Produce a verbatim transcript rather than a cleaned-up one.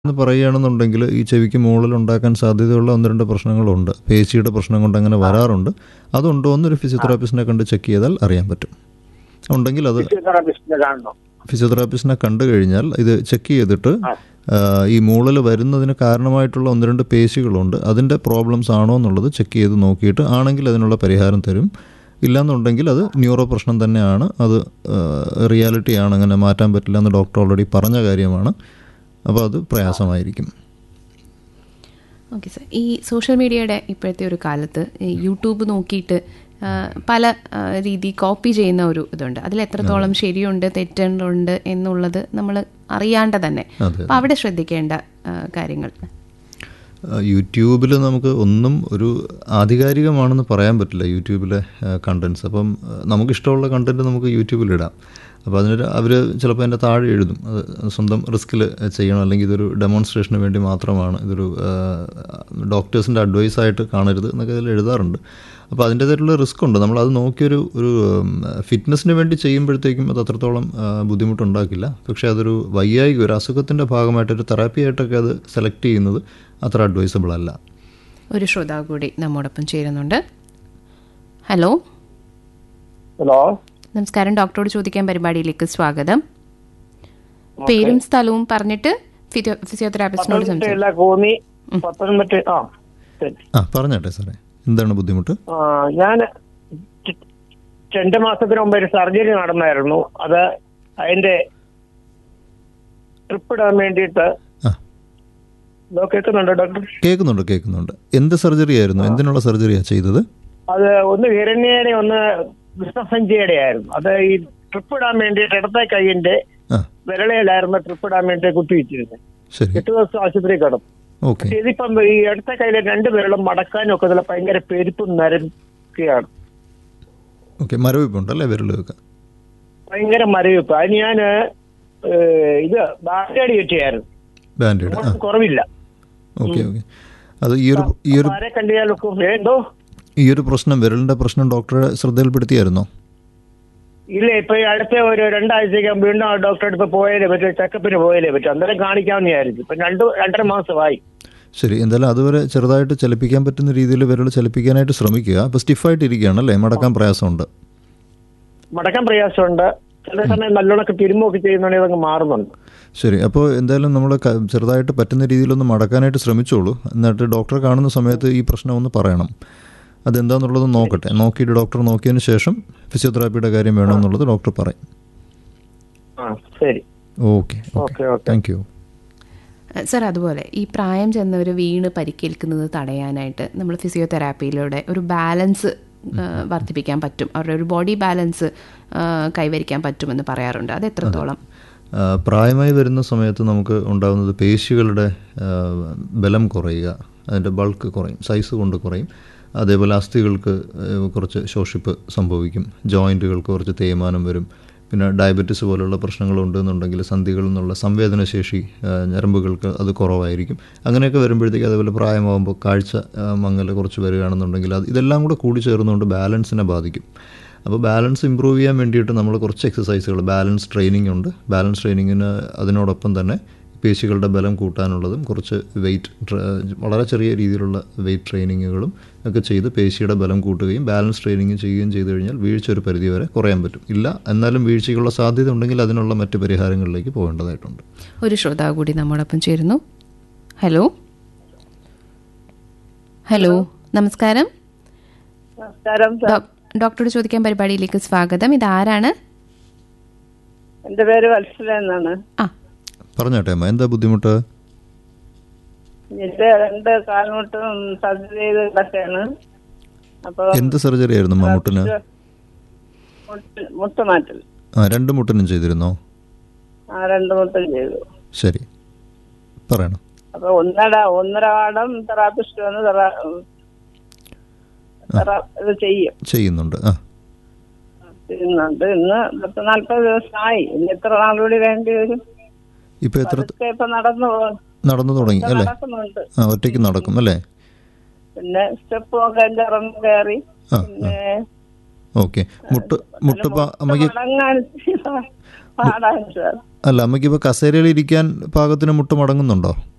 എന്ന് പറയുകയാണെന്നുണ്ടെങ്കിൽ ഈ ചെവിക്ക് മുകളിൽ ഉണ്ടാക്കാൻ സാധ്യതയുള്ള ഒന്ന് രണ്ട് പ്രശ്നങ്ങളുണ്ട്. പേശിയുടെ പ്രശ്നം കൊണ്ട് അങ്ങനെ വരാറുണ്ട്. അതുണ്ടോ എന്നൊരു ഫിസിയോതെറാപ്പിസ്റ്റിനെ കണ്ട് ചെക്ക് ചെയ്താൽ അറിയാൻ പറ്റും. ഉണ്ടെങ്കിൽ അത് ഫിസിയോതെറാപ്പിസ്റ്റിനെ കണ്ടു കഴിഞ്ഞാൽ ഇത് ചെക്ക് ചെയ്തിട്ട് ഈ മൂളൽ വരുന്നതിന് കാരണമായിട്ടുള്ള ഒന്ന് രണ്ട് പേശികളുണ്ട്, അതിൻ്റെ പ്രോബ്ലംസ് ആണോ എന്നുള്ളത് ചെക്ക് ചെയ്ത് നോക്കിയിട്ട് ആണെങ്കിൽ അതിനുള്ള പരിഹാരം തരും. ഇല്ലയെന്നുണ്ടെങ്കിൽ അത് ന്യൂറോ പ്രശ്നം തന്നെയാണ്, അത് റിയാലിറ്റിയാണ്, അങ്ങനെ മാറ്റാൻ പറ്റില്ല എന്ന് ഡോക്ടർ ഓൾറെഡി പറഞ്ഞ കാര്യമാണ്. അപ്പോൾ അത് പ്രയാസമായിരിക്കും. ഓക്കെ സാർ, ഈ സോഷ്യൽ മീഡിയയുടെ ഇപ്പോഴത്തെ ഒരു കാലത്ത് യൂട്യൂബ് നോക്കിയിട്ട് പല രീതി കോപ്പി ചെയ്യുന്ന ഒരു ഇതുണ്ട്. അതിൽ എത്രത്തോളം ശരിയുണ്ട് തെറ്റുണ്ട് എന്നുള്ളത് നമ്മൾ അറിയാണ്ട് തന്നെ, അപ്പോൾ അവിടെ ശ്രദ്ധിക്കേണ്ട കാര്യങ്ങൾ. യൂട്യൂബിൽ നമുക്ക് ഒന്നും ഒരു ആധികാരികമാണെന്ന് പറയാൻ പറ്റില്ല, യൂട്യൂബിലെ കണ്ടൻസ്. അപ്പം നമുക്കിഷ്ടമുള്ള കണ്ടൻറ്റ് നമുക്ക് യൂട്യൂബിലിടാം. അപ്പോൾ അതിനൊരു അവർ ചിലപ്പോൾ അതിൻ്റെ താഴെ എഴുതും അത് സ്വന്തം റിസ്കിൽ ചെയ്യണം, അല്ലെങ്കിൽ ഇതൊരു ഡെമോൺസ്ട്രേഷന് വേണ്ടി മാത്രമാണ്, ഇതൊരു ഡോക്ടേഴ്സിൻ്റെ അഡ്വൈസായിട്ട് കാണരുത് എന്നൊക്കെ അതിൽ എഴുതാറുണ്ട്. അപ്പോൾ അതിൻ്റേതായിട്ടുള്ള റിസ്ക് ഉണ്ട്. നമ്മളത് നോക്കിയൊരു ഒരു ഫിറ്റ്നസ്സിന് വേണ്ടി ചെയ്യുമ്പോഴത്തേക്കും അത് അത്രത്തോളം ബുദ്ധിമുട്ടുണ്ടാക്കില്ല. പക്ഷേ അതൊരു വയ്യായിക ഒരു അസുഖത്തിൻ്റെ ഭാഗമായിട്ടൊരു തെറാപ്പിയായിട്ടൊക്കെ അത് സെലക്ട് ചെയ്യുന്നത് അത്ര അഡ്വൈസബിൾ അല്ല. ഒരു ശ്രോതാവ് കൂടി നമ്മോടൊപ്പം ചേരുന്നുണ്ട്. ഹലോ ഹലോ നമസ്കാരം, ഡോക്ടറോട് ചോദിക്കാൻ പരിപാടിയിലേക്ക് സ്വാഗതം. പേരും സ്ഥലവും പറഞ്ഞിട്ട് ഫിസിയോതെറാപ്പിസ്റ്റിനോട് പറഞ്ഞോട്ടെ സാറേ, എന്താണ് ബുദ്ധിമുട്ട്? ഞാൻ രണ്ട് മാസത്തിന് മുമ്പ് ഒരു സർജറി നടന്നായിരുന്നു. അത് അതിന്റെ ട്രിപ്പ് ഇടാൻ വേണ്ടിയിട്ട്. കേൾക്കുന്നുണ്ടോ ഡോക്ടർ? കേൾക്കുന്നുണ്ട് കേൾക്കുന്നുണ്ട് എന്ത് സർജറി ആയിരുന്നു? എന്തിനുള്ള സർജറിയാണ് ചെയ്തത്? അത് ഒന്ന് ഹിരണ്യയുടെ ഒന്ന് വിഷ്ണസഞ്ചിയുടെ ആയിരുന്നു. അത് ഈ ട്രിപ്പ് ഇടാൻ വേണ്ടിയിട്ട് ഇടത്തെ കൈയിന്റെ വിരളയിലായിരുന്നു ട്രിപ്പ് ഇടാൻ വേണ്ടി കുത്തിവെച്ചിരുന്നത്. എട്ട് ദിവസം ആശുപത്രി കിടന്നു. ഇതിപ്പം ഈ ഇടത്തെ കയ്യിലെ രണ്ട് വിരളും മടക്കാനും ഒക്കെ ഇതിൽ ഭയങ്കര പെരുപ്പും നരക്കുകയാണ്. ഭയങ്കര മരവിപ്പ്. അതിന് ഞാൻ ഇത് ബാൻഡേഡ് കെട്ടിയായിരുന്നു, കുറവില്ല. അത് ഈ ഒരു ഈ ഒരു എന്തോ ഈ ഒരു പ്രശ്നം വിരലിന്റെ പ്രശ്നം ഡോക്ടറെ ശ്രദ്ധയിൽപ്പെടുത്തിയായിരുന്നോ? ഇല്ല, ഇപ്പൊ ഈ അടുത്ത ഒരു രണ്ടാഴ്ചയ്ക്ക് വീണ്ടും ആ ഡോക്ടറെ അടുത്ത് പോയാലേ പറ്റും, ചെക്കപ്പിന് പോയാലേ പറ്റും. അന്നേരം കാണിക്കാമെന്ന് വിചാരിച്ചു. ഇപ്പൊ രണ്ട് രണ്ടര മാസമായി. ശരി, എന്തായാലും അതുവരെ ചെറുതായിട്ട് ചലിപ്പിക്കാൻ പറ്റുന്ന രീതിയിൽ വിരൽ ചലിപ്പിക്കാനായിട്ട് ശ്രമിക്കുക. അപ്പൊ സ്റ്റിഫായിട്ട് ഇരിക്കുകയാണല്ലേ? മടക്കാൻ പ്രയാസമുണ്ട്? മടക്കാൻ പ്രയാസമുണ്ട്. ചില സമയം നല്ലോണമൊക്കെ തിരുമ്പൊക്കെ ചെയ്യുന്നുണ്ടെങ്കിൽ അതങ്ങ് മാറുന്നുണ്ട്. ശരി, അപ്പോൾ എന്തായാലും നമ്മൾ ചെറുതായിട്ട് പറ്റുന്ന രീതിയിലൊന്ന് മടക്കാനായിട്ട് ശ്രമിച്ചോളൂ. എന്നിട്ട് ഡോക്ടറെ കാണുന്ന സമയത്ത് ഈ പ്രശ്നം ഒന്ന് പറയണം. അതെന്താന്നുള്ളത് നോക്കട്ടെ. നോക്കിയിട്ട് ഡോക്ടർ നോക്കിയതിന് ശേഷം ഫിസിയോതെറാപ്പിയുടെ കാര്യം വേണമെന്നുള്ളത് ഡോക്ടർ പറയും. Okay okay thank you sir. അതുപോലെ ഈ പ്രായം ചെന്നവർ വീണ് പരിക്കേൽക്കുന്നത് തടയാനായിട്ട് നമ്മൾ ഫിസിയോതെറാപ്പിയിലൂടെ ഒരു ബാലൻസ് വർദ്ധിപ്പിക്കാൻ പറ്റും, അവരുടെ ഒരു ബോഡി ബാലൻസ് കൈവരിക്കാൻ പറ്റുമെന്ന് പറയാറുണ്ട്. അത് എത്രത്തോളം? പ്രായമായി വരുന്ന സമയത്ത് നമുക്ക് ഉണ്ടാകുന്നത് പേശികളുടെ ബലം കുറയുക, അതിൻ്റെ ബൾക്ക് കുറയും, സൈസ് കൊണ്ട് കുറയും. അതേപോലെ അസ്ഥികൾക്ക് കുറച്ച് ശോഷിപ്പ് സംഭവിക്കും, ജോയിൻറ്റുകൾക്ക് കുറച്ച് തേയ്മാനം വരും. പിന്നെ ഡയബറ്റിസ് പോലുള്ള പ്രശ്നങ്ങളുണ്ടെന്നുണ്ടെങ്കിൽ സന്ധികളിൽ നിന്നുള്ള സംവേദനശേഷി ഞരമ്പുകൾക്ക് അത് കുറവായിരിക്കും. അങ്ങനെയൊക്കെ വരുമ്പോഴത്തേക്ക് അതേപോലെ പ്രായമാകുമ്പോൾ കാഴ്ച മങ്ങൽ കുറച്ച് വരികയാണെന്നുണ്ടെങ്കിൽ അത് ഇതെല്ലാം കൂടെ കൂടി ചേർന്നുകൊണ്ട് ബാലൻസിനെ ബാധിക്കും. അപ്പോൾ ബാലൻസ് ഇമ്പ്രൂവ് ചെയ്യാൻ വേണ്ടിയിട്ട് നമ്മൾ കുറച്ച് എക്സസൈസുകൾ, ബാലൻസ് ട്രെയിനിങ് ഉണ്ട്. ബാലൻസ് ട്രെയിനിങ്ങിന് അതിനോടൊപ്പം തന്നെ പേശികളുടെ ബലം കൂട്ടാനുള്ളതും കുറച്ച് വെയിറ്റ്, വളരെ ചെറിയ രീതിയിലുള്ള വെയിറ്റ് ട്രെയിനിങ്ങുകളും ഒക്കെ ചെയ്ത് പേശിയുടെ ബലം കൂട്ടുകയും ബാലൻസ് ട്രെയിനിങ് ചെയ്യുകയും ചെയ്തു കഴിഞ്ഞാൽ വീഴ്ച ഒരു പരിധി വരെ കുറയാൻ പറ്റും. ഇല്ല എന്നാലും വീഴ്ചയ്ക്കുള്ള സാധ്യത ഉണ്ടെങ്കിൽ അതിനുള്ള മറ്റ് പരിഹാരങ്ങളിലേക്ക് പോകേണ്ടതായിട്ടുണ്ട്. ഒരു ശ്രോതാവ് കൂടി നമ്മോടൊപ്പം ചേരുന്നു. ഹലോ ഹലോ നമസ്കാരം. ഡോക്ടറോട് ചോദിക്കാൻ പരിപാടിയിലേക്ക് സ്വാഗതം. ഇത് ആരാണ്? എന്റെ പേര് വത്സല എന്നാണ്. ആ പറഞ്ഞോട്ടെ അമ്മ, എന്താ ബുദ്ധിമുട്ട്? എന്റെ രണ്ട് കാൽമുട്ടും സർജറി ചെയ്ത് കിടക്കാണ്. അപ്പൊ എന്ത് സർജറി ആയിരുന്നു മുട്ടിന്? മുട്ടുമാറ്റൽ. ആ രണ്ട് മുട്ടിനും ചെയ്തിരുന്നോ? ആ രണ്ട് മുട്ടും ചെയ്തു. ശരി, പറയണം. അപ്പൊ ഒന്നര ഒന്നര വാടം തെറാപ്പിസ്റ്റ് വന്ന് ഇത് ചെയ്യും ചെയ്യുന്നുണ്ട്. ആ ചെയ്യുന്നുണ്ട്. ഇന്ന് പത്ത് നാല്പത് ദിവസമായി. ഇനി എത്ര നാളുകൂടി വേണ്ടി വരും? ഇപ്പൊ എത്ര നടന്നു നടന്നു തുടങ്ങി അല്ലേ? ആ ഒറ്റയ്ക്ക് നടക്കും അല്ലേ? പിന്നെ സ്റ്റെപ്പ് ഒക്കെ കയറി. പിന്നെ ഓക്കെ, മുട്ട് മുട്ട് അമ്മയ്ക്ക് അല്ല അമ്മയ്ക്ക് ഇപ്പൊ കസേരയിൽ ഇരിക്കാൻ പാകത്തിന് മുട്ട് മടങ്ങുന്നുണ്ടോ?